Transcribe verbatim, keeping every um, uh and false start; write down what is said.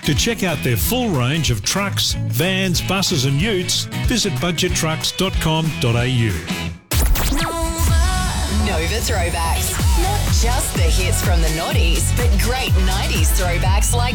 To check out their full range of trucks, vans, buses and utes, visit budget trucks dot com dot a u. Nova Throwbacks. Not just the hits from the noughties, but great nineties throwbacks like